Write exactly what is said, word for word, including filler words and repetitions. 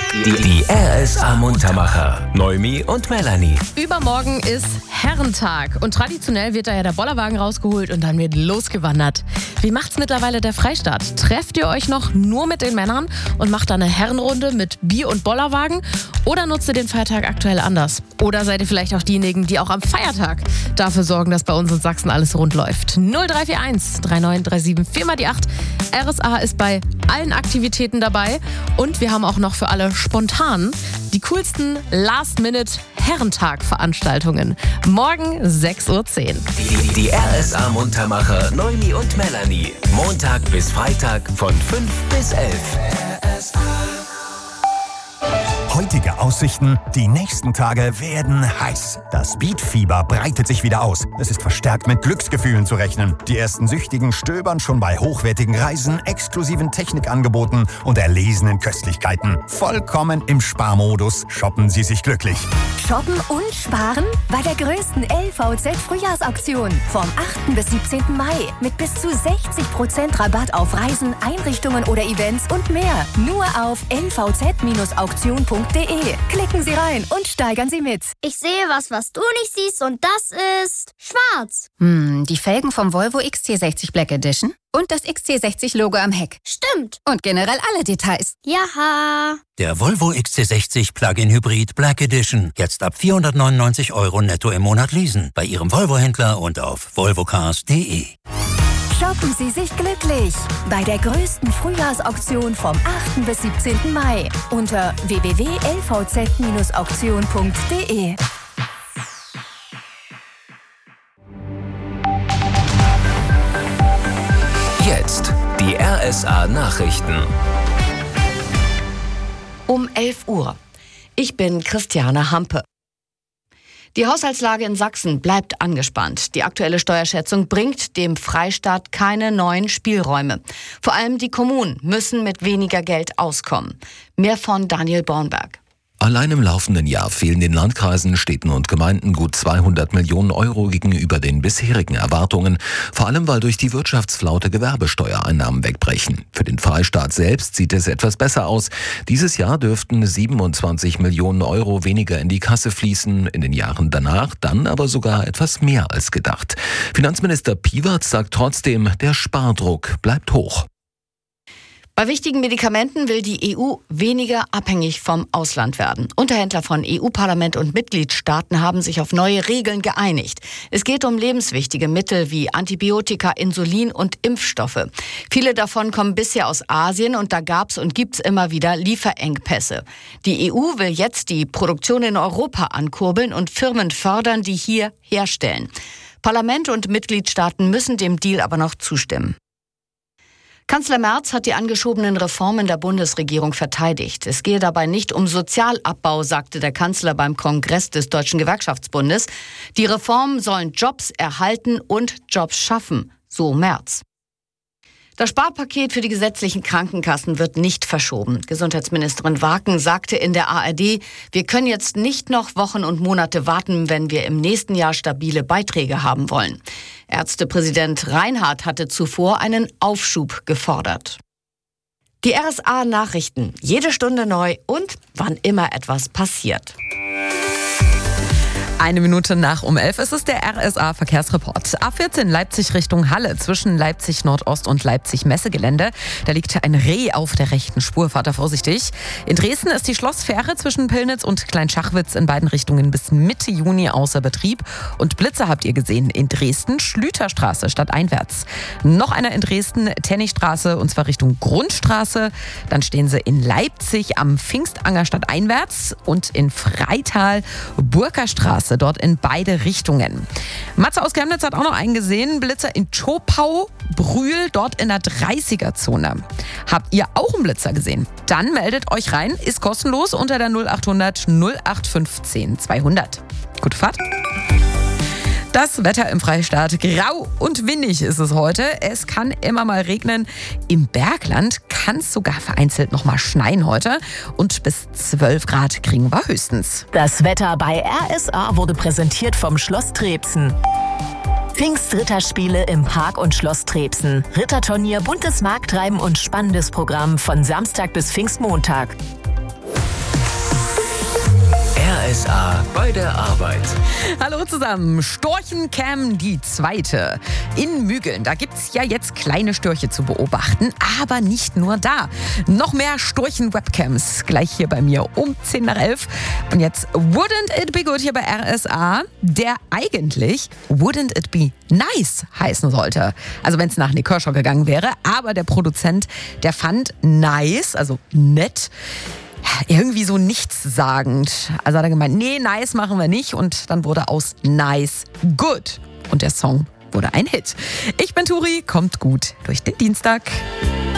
Die, die R S A-Muntermacher. Noemi und Melanie. Übermorgen ist Herrentag und traditionell wird da ja der Bollerwagen rausgeholt und dann wird losgewandert. Wie macht's mittlerweile der Freistaat? Trefft ihr euch noch nur mit den Männern und macht da eine Herrenrunde mit Bier und Bollerwagen? Oder nutzt ihr den Feiertag aktuell anders? Oder seid ihr vielleicht auch diejenigen, die auch am Feiertag dafür sorgen, dass bei uns in Sachsen alles rund läuft? null drei vier eins drei neun drei sieben vier mal die acht. R S A ist bei allen Aktivitäten dabei und wir haben auch noch für alle spontan die coolsten Last-Minute-Herrentag-Veranstaltungen. Morgen sechs Uhr zehn. Die, die R S A-Muntermacher Noemi und Melanie. Montag bis Freitag von fünf bis elf. Heutige Aussichten, die nächsten Tage werden heiß. Das Beatfieber breitet sich wieder aus. Es ist verstärkt mit Glücksgefühlen zu rechnen. Die ersten Süchtigen stöbern schon bei hochwertigen Reisen, exklusiven Technikangeboten und erlesenen Köstlichkeiten. Vollkommen im Sparmodus shoppen Sie sich glücklich. Shoppen und sparen bei der größten L V Z-Frühjahrsauktion vom achten bis siebzehnten Mai mit bis zu sechzig Prozent Rabatt auf Reisen, Einrichtungen oder Events und mehr. Nur auf l v z auktion punkt de. Klicken Sie rein und steigern Sie mit. Ich sehe was, was du nicht siehst und das ist schwarz. Hm, die Felgen vom Volvo X C sechzig Black Edition und das X C sechzig Logo am Heck. Stimmt. Und generell alle Details. Jaha. Der Volvo X C sechzig Plug-in Hybrid Black Edition. Jetzt ab vierhundertneunundneunzig Euro netto im Monat leasen. Bei Ihrem Volvo-Händler und auf volvocars punkt de. Shoppen Sie sich glücklich bei der größten Frühjahrsauktion vom achten bis siebzehnten Mai unter w w w punkt l v z auktion punkt de. Jetzt die R S A-Nachrichten. Um elf Uhr. Ich bin Christiane Hampe. Die Haushaltslage in Sachsen bleibt angespannt. Die aktuelle Steuerschätzung bringt dem Freistaat keine neuen Spielräume. Vor allem die Kommunen müssen mit weniger Geld auskommen. Mehr von Daniel Bornberg. Allein im laufenden Jahr fehlen den Landkreisen, Städten und Gemeinden gut zweihundert Millionen Euro gegenüber den bisherigen Erwartungen. Vor allem, weil durch die Wirtschaftsflaute Gewerbesteuereinnahmen wegbrechen. Für den Freistaat selbst sieht es etwas besser aus. Dieses Jahr dürften siebenundzwanzig Millionen Euro weniger in die Kasse fließen. In den Jahren danach dann aber sogar etwas mehr als gedacht. Finanzminister Piewatz sagt trotzdem, der Spardruck bleibt hoch. Bei wichtigen Medikamenten will die E U weniger abhängig vom Ausland werden. Unterhändler von E U-Parlament und Mitgliedstaaten haben sich auf neue Regeln geeinigt. Es geht um lebenswichtige Mittel wie Antibiotika, Insulin und Impfstoffe. Viele davon kommen bisher aus Asien und da gab's und gibt's immer wieder Lieferengpässe. Die E U will jetzt die Produktion in Europa ankurbeln und Firmen fördern, die hier herstellen. Parlament und Mitgliedstaaten müssen dem Deal aber noch zustimmen. Kanzler Merz hat die angeschobenen Reformen der Bundesregierung verteidigt. Es gehe dabei nicht um Sozialabbau, sagte der Kanzler beim Kongress des Deutschen Gewerkschaftsbundes. Die Reformen sollen Jobs erhalten und Jobs schaffen, so Merz. Das Sparpaket für die gesetzlichen Krankenkassen wird nicht verschoben. Gesundheitsministerin Waken sagte in der A R D, wir können jetzt nicht noch Wochen und Monate warten, wenn wir im nächsten Jahr stabile Beiträge haben wollen. Ärztepräsident Reinhardt hatte zuvor einen Aufschub gefordert. Die R S A-Nachrichten, jede Stunde neu und wann immer etwas passiert. Eine Minute nach um elf ist es der R S A-Verkehrsreport. A vierzehn Leipzig Richtung Halle zwischen Leipzig Nordost und Leipzig Messegelände. Da liegt ein Reh auf der rechten Spur, fahrt da vorsichtig. In Dresden ist die Schlossfähre zwischen Pillnitz und Kleinschachwitz in beiden Richtungen bis Mitte Juni außer Betrieb. Und Blitze habt ihr gesehen in Dresden, Schlüterstraße stadteinwärts. Noch einer in Dresden, Tennichstraße und zwar Richtung Grundstraße. Dann stehen sie in Leipzig am Pfingstanger stadteinwärts und in Freital Burgerstraße. Dort in beide Richtungen. Matze aus Chemnitz hat auch noch einen gesehen. Blitzer in Tschopau, Brühl, dort in der dreißiger-Zone. Habt ihr auch einen Blitzer gesehen? Dann meldet euch rein. Ist kostenlos unter der null achthundert null acht fünfzehn zweihundert. Gute Fahrt. Das Wetter im Freistaat. Grau und windig ist es heute. Es kann immer mal regnen. Im Bergland kann es sogar vereinzelt noch mal schneien heute. Und bis zwölf Grad kriegen wir höchstens. Das Wetter bei R S A wurde präsentiert vom Schloss Trebsen. Pfingstritterspiele im Park und Schloss Trebsen. Ritterturnier, buntes Markttreiben und spannendes Programm von Samstag bis Pfingstmontag. S A bei der Arbeit. Hallo zusammen, Storchencam die zweite. In Mügeln, da gibt's ja jetzt kleine Störche zu beobachten, aber nicht nur da. Noch mehr Storchen-Webcams gleich hier bei mir um zehn nach elf. Und jetzt Wouldn't It Be Good hier bei R S A, der eigentlich Wouldn't It Be Nice heißen sollte. Also wenn es nach Nick Kershaw gegangen wäre, aber der Produzent, der fand nice, also nett, irgendwie so nichtssagend. Also hat er gemeint, nee, nice machen wir nicht. Und dann wurde aus nice good. Und der Song wurde ein Hit. Ich bin Turi, kommt gut durch den Dienstag.